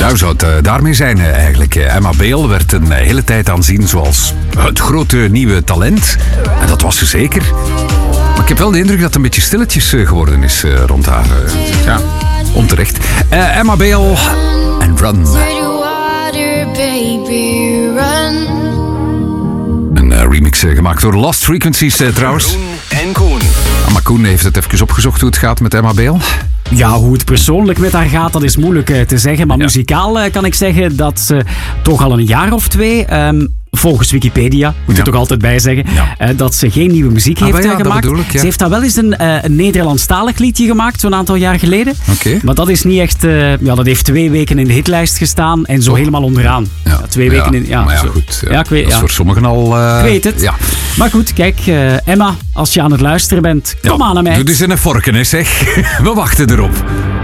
Nou, zou het daarmee zijn eigenlijk. Emma Bale werd een hele tijd aanzien zoals het grote nieuwe talent. En dat was ze zeker. Maar ik heb wel de indruk dat het een beetje stilletjes geworden is rond haar. Ja, onterecht. Emma Bale en Run. Een remix gemaakt door Lost Frequencies trouwens. Koen en Koen. Maar Koen heeft het even opgezocht hoe het gaat met Emma Bale. Ja, hoe het persoonlijk met haar gaat, dat is moeilijk te zeggen. Maar muzikaal kan ik zeggen dat ze toch al een jaar of 2... volgens Wikipedia, moet je toch altijd bij zeggen, dat ze geen nieuwe muziek heeft gemaakt. Ze heeft dan wel eens een Nederlandstalig liedje gemaakt, zo'n aantal jaar geleden. Okay. Maar dat is niet echt... dat heeft 2 weken in de hitlijst gestaan en zo helemaal onderaan. Ja. 2 weken in... Ja, maar ja, zo. goed. Ja, ik weet, dat is voor sommigen al... ik weet het. Ja. Maar goed, kijk, Emma, als je aan het luisteren bent, kom aan naar mij. Doe dus in een vorken, hè, zeg. We wachten erop.